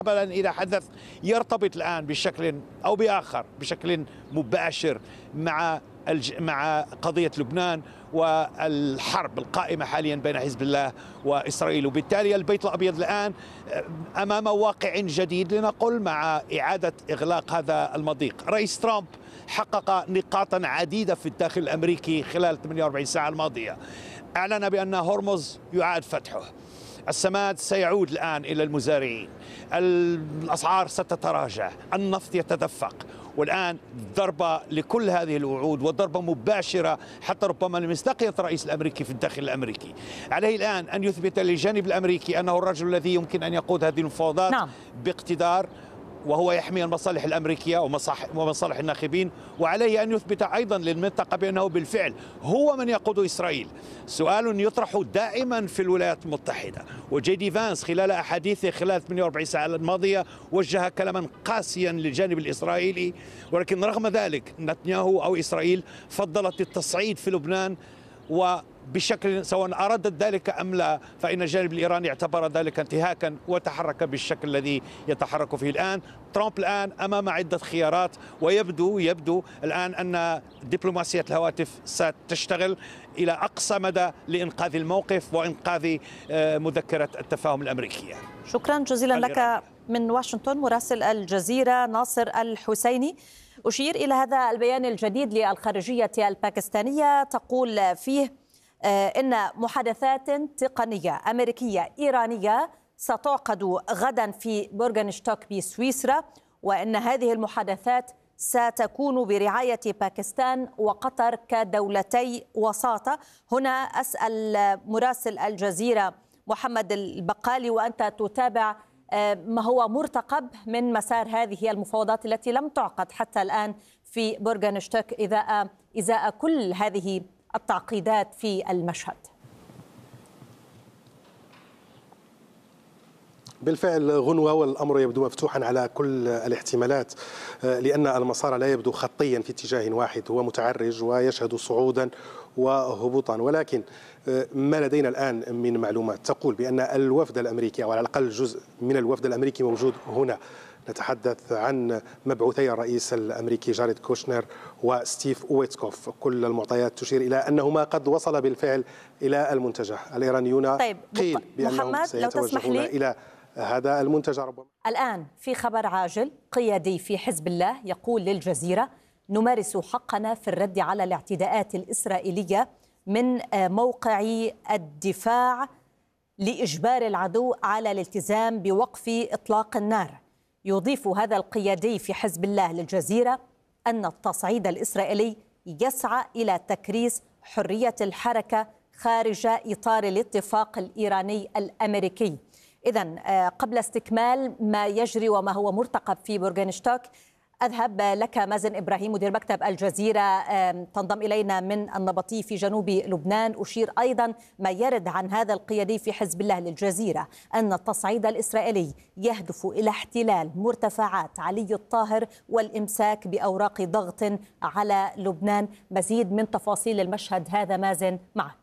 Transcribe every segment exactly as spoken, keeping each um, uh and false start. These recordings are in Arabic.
إذا حدث يرتبط الآن بشكل أو بآخر بشكل مباشر مع مع قضية لبنان والحرب القائمة حاليا بين حزب الله وإسرائيل، وبالتالي البيت الأبيض الآن أمام واقع جديد لنقل مع إعادة إغلاق هذا المضيق. رئيس ترامب حقق نقاطا عديدة في الداخل الأمريكي خلال ثمانية وأربعين ساعة الماضية. أعلن بأن هرمز يعاد فتحه، السماد سيعود الآن إلى المزارعين، الأسعار ستتراجع، النفط يتدفق، والآن ضربة لكل هذه الوعود وضربة مباشرة حتى ربما لمصداقية الرئيس الأمريكي في الداخل الأمريكي. عليه الآن أن يثبت للجانب الأمريكي أنه الرجل الذي يمكن أن يقود هذه المفاوضات نعم. باقتدار، وهو يحمي المصالح الأمريكية ومصالح الناخبين، وعليه أن يثبت أيضا للمنطقة بأنه بالفعل هو من يقود إسرائيل. سؤال يطرح دائما في الولايات المتحدة، وجي دي فانس خلال أحاديثه خلال ثمانية وأربعين ساعة الماضية وجه كلاما قاسيا للجانب الإسرائيلي، ولكن رغم ذلك نتنياهو أو إسرائيل فضلت التصعيد في لبنان، وبشكل سواء أرادت ذلك أم لا فإن الجانب الإيراني اعتبر ذلك انتهاكا وتحرك بالشكل الذي يتحرك فيه الآن. ترامب الآن أمام عدة خيارات، ويبدو يبدو الآن أن دبلوماسية الهواتف ستشتغل إلى أقصى مدى لإنقاذ الموقف وإنقاذ مذكرة التفاهم الأمريكية. شكرا جزيلا لك من واشنطن مراسل الجزيرة ناصر الحسيني. أشير إلى هذا البيان الجديد للخارجية الباكستانية تقول فيه إن محادثات تقنية أمريكية إيرانية ستعقد غدا في بورغنشتوك بسويسرا، وإن هذه المحادثات ستكون برعاية باكستان وقطر كدولتي وساطة. هنا أسأل مراسل الجزيرة محمد البقالي، وأنت تتابع ما هو مرتقب من مسار هذه المفاوضات التي لم تعقد حتى الآن في بورغنشتوك إذا إزاء كل هذه التعقيدات في المشهد. بالفعل غنوة، والأمر يبدو مفتوحا على كل الاحتمالات، لأن المسار لا يبدو خطيا في اتجاه واحد، هو متعرج ويشهد صعودا وهبوطا. ولكن ما لدينا الآن من معلومات تقول بأن الوفد الأمريكي أو على الأقل جزء من الوفد الأمريكي موجود هنا. نتحدث عن مبعوثي الرئيس الأمريكي جاريد كوشنر وستيف ويتكوف. كل المعطيات تشير إلى أنهما قد وصل بالفعل إلى المنتجع. الإيرانيون طيب قيل بأنهم سيتوجهون إلى هذا المنتجع. ربما الآن في خبر عاجل، قيادي في حزب الله يقول للجزيرة: نمارس حقنا في الرد على الاعتداءات الإسرائيلية من موقع الدفاع لإجبار العدو على الالتزام بوقف إطلاق النار. يضيف هذا القيادي في حزب الله للجزيرة أن التصعيد الإسرائيلي يسعى إلى تكريس حرية الحركة خارج إطار الاتفاق الإيراني الأمريكي. إذن قبل استكمال ما يجري وما هو مرتقب في بورغنشتوك، أذهب لك مازن إبراهيم مدير مكتب الجزيرة، تنضم إلينا من النبطي في جنوب لبنان. أشير أيضا ما يرد عن هذا القيادي في حزب الله للجزيرة أن التصعيد الإسرائيلي يهدف إلى احتلال مرتفعات علي الطاهر والإمساك بأوراق ضغط على لبنان. مزيد من تفاصيل المشهد هذا مازن معك.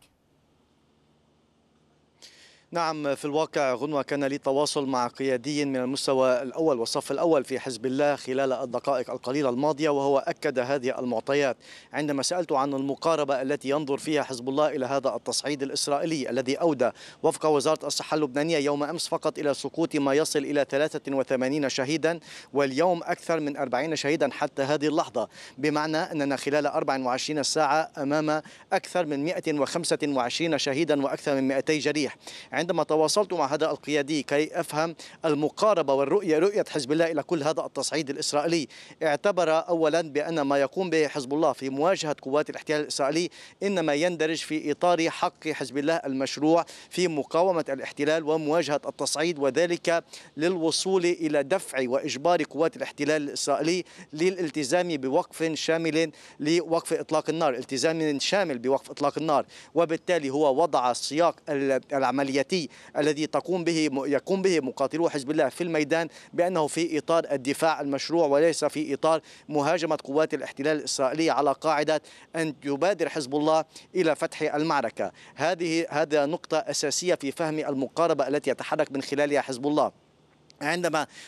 نعم، في الواقع غنوة كان لي تواصل مع قيادي من المستوى الأول والصف الأول في حزب الله خلال الدقائق القليلة الماضية، وهو أكد هذه المعطيات عندما سألت عن المقاربة التي ينظر فيها حزب الله إلى هذا التصعيد الإسرائيلي الذي أودى وفق وزارة الصحة اللبنانية يوم أمس فقط إلى سقوط ما يصل إلى ثلاثة وثمانين شهيدا، واليوم أكثر من أربعين شهيدا حتى هذه اللحظة، بمعنى أننا خلال أربع وعشرين ساعة أمام أكثر من مئة وخمسة وعشرين شهيدا وأكثر من مئتي جريح. عندما تواصلت مع هذا القيادي كي أفهم المقاربة والرؤية رؤية حزب الله إلى كل هذا التصعيد الإسرائيلي، اعتبر أولا بأن ما يقوم به حزب الله في مواجهة قوات الاحتلال الإسرائيلي إنما يندرج في إطار حق حزب الله المشروع في مقاومة الاحتلال ومواجهة التصعيد، وذلك للوصول إلى دفع وإجبار قوات الاحتلال الإسرائيلي للالتزام بوقف شامل لوقف إطلاق النار، التزام شامل بوقف إطلاق النار. وبالتالي هو وضع السياق العملياتي الذي تقوم به يقوم به مقاتلو حزب الله في الميدان بأنه في إطار الدفاع المشروع وليس في إطار مهاجمة قوات الاحتلال الإسرائيلي على قاعدة أن يبادر حزب الله إلى فتح المعركة. هذه هذا نقطة أساسية في فهم المقاربة التي يتحرك من خلالها حزب الله. عندما